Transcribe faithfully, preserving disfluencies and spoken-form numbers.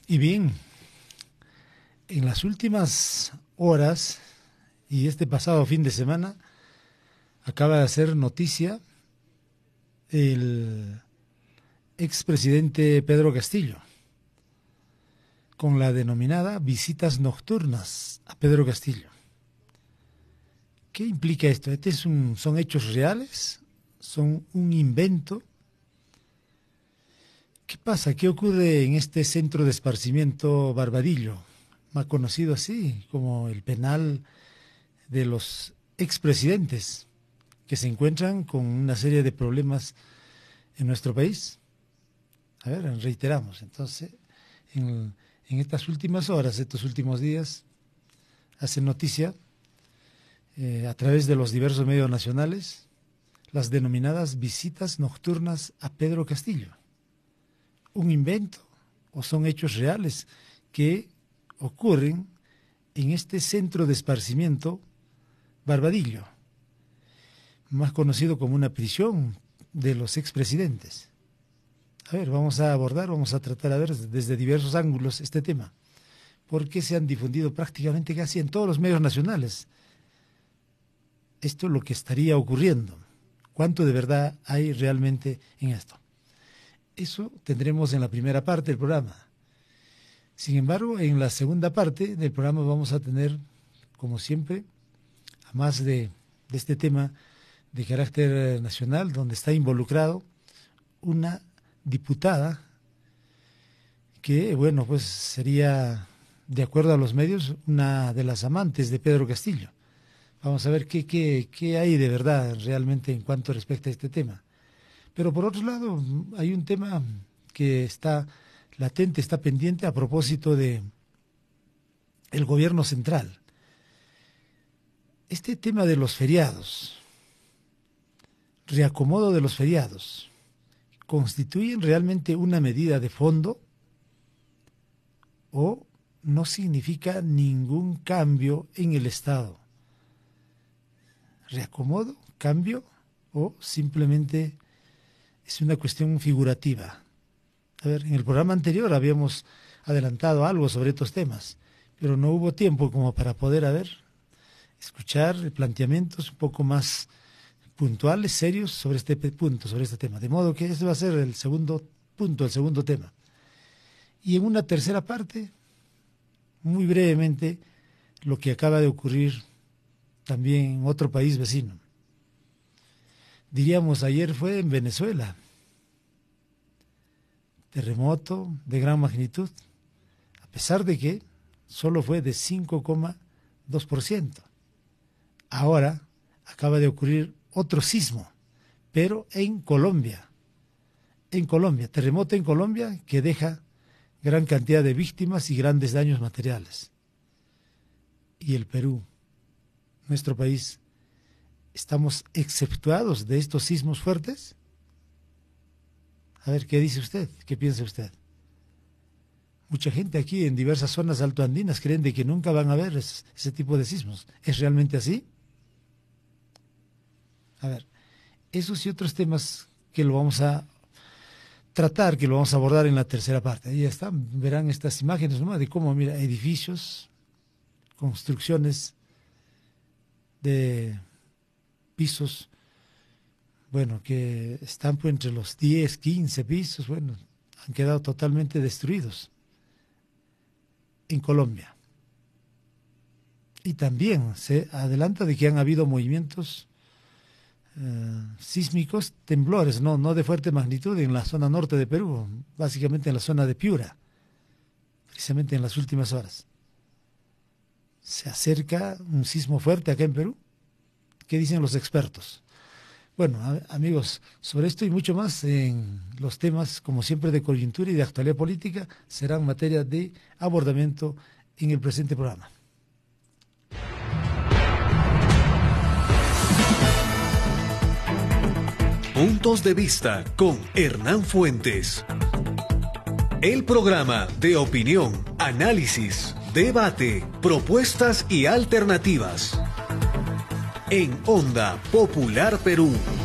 Y bien, en las últimas horas y este pasado fin de semana acaba de hacer noticia el expresidente Pedro Castillo con la denominada visitas nocturnas a Pedro Castillo. ¿Qué implica esto? ¿Este es un, ¿Son hechos reales? ¿Son un invento? ¿Qué pasa? ¿Qué ocurre en este centro de esparcimiento Barbadillo, más conocido así como el penal de los expresidentes, que se encuentran con una serie de problemas en nuestro país? A ver, reiteramos, entonces, en, en estas últimas horas, estos últimos días, hace noticia eh, a través de los diversos medios nacionales las denominadas visitas nocturnas a Pedro Castillo. ¿Un invento o son hechos reales que ocurren en este centro de esparcimiento Barbadillo, más conocido como una prisión de los expresidentes? A ver, vamos a abordar, vamos a tratar a ver desde diversos ángulos este tema, porque se han difundido prácticamente casi en todos los medios nacionales. Esto es lo que estaría ocurriendo. ¿Cuánto de verdad hay realmente en esto? Eso tendremos en la primera parte del programa. Sin embargo, en la segunda parte del programa vamos a tener, como siempre, además de, de este tema de carácter nacional, donde está involucrado una diputada que, bueno, pues sería, de acuerdo a los medios, una de las amantes de Pedro Castillo. Vamos a ver qué, qué, qué hay de verdad realmente en cuanto respecta a este tema. Pero por otro lado, hay un tema que está latente, está pendiente a propósito de el gobierno central. Este tema de los feriados, reacomodo de los feriados, ¿constituyen realmente una medida de fondo o no significa ningún cambio en el Estado? ¿Reacomodo, cambio o simplemente es una cuestión figurativa? A ver, en el programa anterior habíamos adelantado algo sobre estos temas, pero no hubo tiempo como para poder, a ver, escuchar planteamientos un poco más puntuales, serios sobre este punto, sobre este tema. De modo que este va a ser el segundo punto, el segundo tema. Y en una tercera parte, muy brevemente, lo que acaba de ocurrir también en otro país vecino. Diríamos, ayer fue en Venezuela. Terremoto de gran magnitud, a pesar de que solo fue de cinco coma dos por ciento. Ahora acaba de ocurrir otro sismo, pero en Colombia. En Colombia, terremoto en Colombia que deja gran cantidad de víctimas y grandes daños materiales. Y el Perú, nuestro país, ¿estamos exceptuados de estos sismos fuertes? A ver, ¿qué dice usted? ¿Qué piensa usted? Mucha gente aquí en diversas zonas altoandinas creen de que nunca van a haber ese, ese tipo de sismos. ¿Es realmente así? A ver, esos y otros temas que lo vamos a tratar, que lo vamos a abordar en la tercera parte. Ahí están, verán estas imágenes nomás de cómo, mira, edificios, construcciones de pisos, bueno, que están pues entre los diez, quince pisos, bueno, han quedado totalmente destruidos en Colombia. Y también se adelanta de que han habido movimientos eh, sísmicos, temblores, no, no de fuerte magnitud en la zona norte de Perú, básicamente en la zona de Piura, precisamente en las últimas horas. ¿Se acerca un sismo fuerte acá en Perú? ¿Qué dicen los expertos? Bueno, a, amigos, sobre esto y mucho más en los temas, como siempre, de coyuntura y de actualidad política, serán materia de abordamiento en el presente programa. Puntos de vista con Hernán Fuentes. El programa de opinión, análisis, debate, propuestas y alternativas. En Onda Popular Perú.